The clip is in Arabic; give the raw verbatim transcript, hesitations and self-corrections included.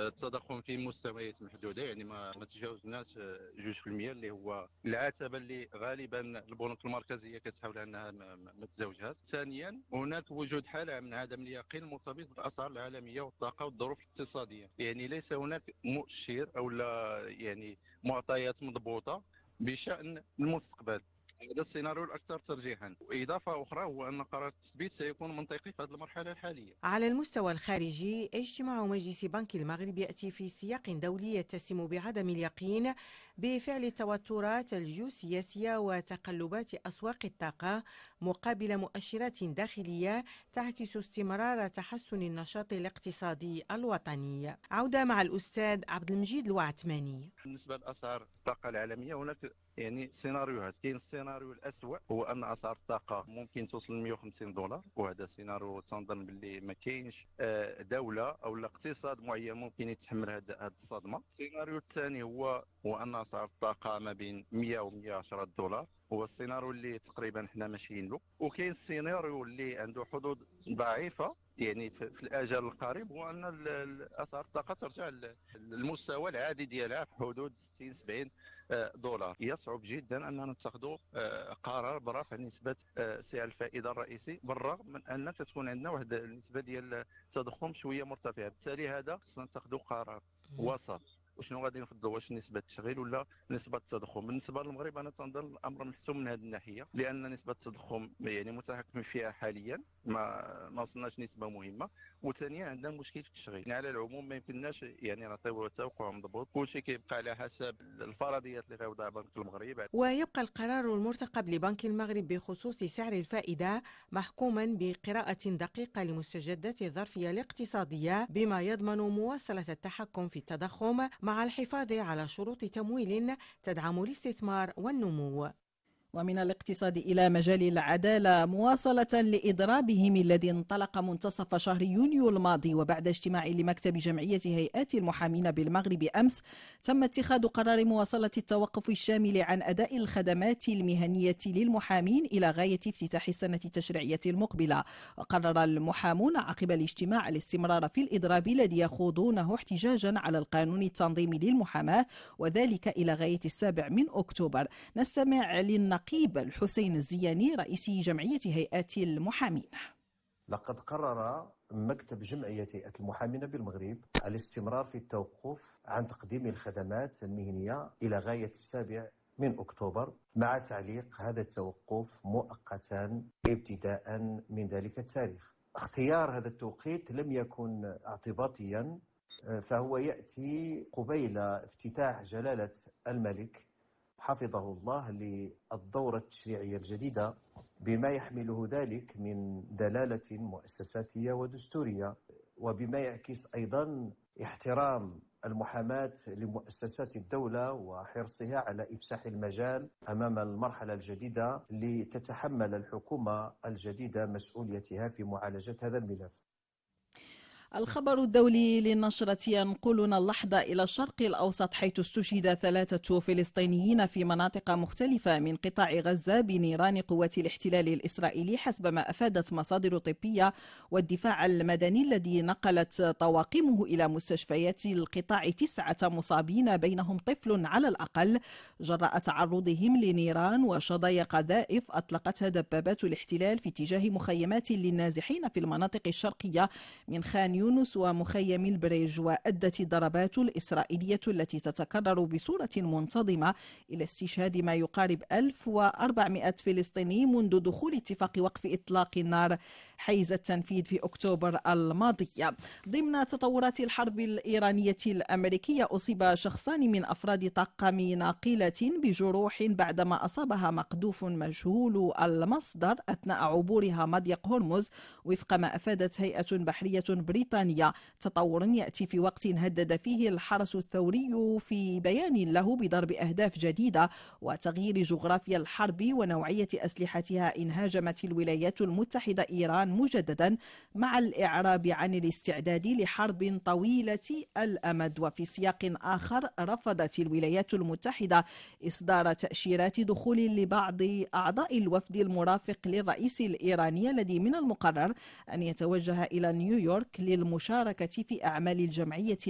التضخم في مستويات محدوده، يعني ما ما تجاوزناش جوج في المية اللي هو العتبه اللي غالبا البنوك المركزيه كتحاول انها ما تزوجهاش. ثانيا هناك وجود حاله من عدم اليقين مرتبط بالاسعار العالميه والطاقه والظروف الاقتصاديه، يعني ليس هناك مؤشر او لا يعني معطيات مضبوطه بشان المستقبل. هذا السيناريو الاكثر ترجيحا. واضافه اخرى هو ان قرار التثبيت سيكون منطقي في هذه المرحله الحاليه. على المستوى الخارجي، اجتماع مجلس بنك المغرب يأتي في سياق دولي يتسم بعدم اليقين بفعل التوترات الجيوسياسية وتقلبات أسواق الطاقة مقابل مؤشرات داخلية تعكس استمرار تحسن النشاط الاقتصادي الوطني. عودة مع الأستاذ عبد المجيد الوعثماني. بالنسبه لاسعار الطاقه العالميه هناك يعني سيناريوهات. كاين السيناريو الاسوء هو ان اسعار الطاقه ممكن توصل ل مئة وخمسين دولار، وهذا سيناريو تنظن باللي ما كاينش دوله او اقتصاد معين ممكن يتحمل هذه الصدمه. السيناريو الثاني هو هو ان اسعار الطاقه ما بين مئة و مئة وعشرة دولار، هو السيناريو اللي تقريبا حنا ماشيين له. وكاين السيناريو اللي عنده حظوظ ضعيفه يعني في الاجل القريب، هو ان اسعار الطاقه ترجع للمستوى العادي ديالها في حدود ستين سبعين دولار. يصعب جدا اننا نتخذوا قرار برفع نسبه سعر الفائده الرئيسي بالرغم من ان تكون عندنا واحد النسبه ديال التضخم شويه مرتفعه. بالتالي هذا خصنا نتخذوا قرار وسط. وشنو غادي نفضلوا، واش نسبه التشغيل ولا نسبه التضخم؟ بالنسبه للمغرب انا تنظن الامر محسوم من هذه الناحيه، لان نسبه التضخم يعني متحكم فيها حاليا، ما ما وصلناش نسبه مهمه. وثانيا عندنا مشكل في التشغيل. يعني على العموم ما يمكنناش يعني نعطيو توقع مضبوط، كلشي كيبقى على حسب الفرضيات اللي غيوضعها بنك المغرب. ويبقى القرار المرتقب لبنك المغرب بخصوص سعر الفائده محكوما بقراءه دقيقه لمستجدات الظرفيه الاقتصاديه بما يضمن مواصله التحكم في التضخم مع الحفاظ على شروط تمويل تدعم الاستثمار والنمو. ومن الاقتصاد إلى مجال العدالة، مواصلة لإضرابهم الذي انطلق منتصف شهر يونيو الماضي وبعد اجتماع لمكتب جمعية هيئات المحامين بالمغرب أمس، تم اتخاذ قرار مواصلة التوقف الشامل عن أداء الخدمات المهنية للمحامين إلى غاية افتتاح السنة التشريعية المقبلة. وقرر المحامون عقب الاجتماع الاستمرار في الإضراب الذي يخوضونه احتجاجا على القانون التنظيمي للمحاماة، وذلك إلى غاية السابع من أكتوبر. نستمع للنقيب النقيب الحسين الزياني رئيس جمعية هيئات المحامين. لقد قرر مكتب جمعية هيئات المحامين بالمغرب الاستمرار في التوقف عن تقديم الخدمات المهنية إلى غاية السابع من أكتوبر، مع تعليق هذا التوقف مؤقتا ابتداء من ذلك التاريخ. اختيار هذا التوقيت لم يكن اعتباطيا، فهو يأتي قبيل افتتاح جلالة الملك حفظه الله للدورة التشريعية الجديدة، بما يحمله ذلك من دلالة مؤسساتية ودستورية، وبما يعكس أيضا احترام المحاماة لمؤسسات الدولة وحرصها على إفساح المجال أمام المرحلة الجديدة لتتحمل الحكومة الجديدة مسؤوليتها في معالجة هذا الملف. الخبر الدولي للنشرة ينقلنا اللحظة إلى الشرق الأوسط، حيث استشهد ثلاثة فلسطينيين في مناطق مختلفة من قطاع غزة بنيران قوات الاحتلال الإسرائيلي حسب ما أفادت مصادر طبية والدفاع المدني، الذي نقلت طواقمه إلى مستشفيات القطاع تسعة مصابين بينهم طفل على الأقل جراء تعرضهم لنيران وشظايا قذائف أطلقتها دبابات الاحتلال في اتجاه مخيمات للنازحين في المناطق الشرقية من خان يونس ومخيم البريج. وأدت الضربات الإسرائيلية التي تتكرر بصورة منتظمة إلى استشهاد ما يقارب ألف وأربعمئة فلسطيني منذ دخول اتفاق وقف إطلاق النار حيز التنفيذ في أكتوبر الماضية. ضمن تطورات الحرب الإيرانية الأمريكية، أصيب شخصان من أفراد طاقم ناقلة بجروح بعدما أصابها مقذوف مجهول المصدر أثناء عبورها مضيق هرمز، وفق ما أفادت هيئة بحرية بريطانية. تطور يأتي في وقت هدد فيه الحرس الثوري في بيان له بضرب أهداف جديدة وتغيير جغرافيا الحرب ونوعية أسلحتها، إن هاجمت الولايات المتحدة إيران مجددا مع الإعراب عن الاستعداد لحرب طويلة الأمد. وفي سياق آخر، رفضت الولايات المتحدة إصدار تأشيرات دخول لبعض أعضاء الوفد المرافق للرئيس الإيراني، الذي من المقرر أن يتوجه إلى نيويورك للمشاركة في أعمال الجمعية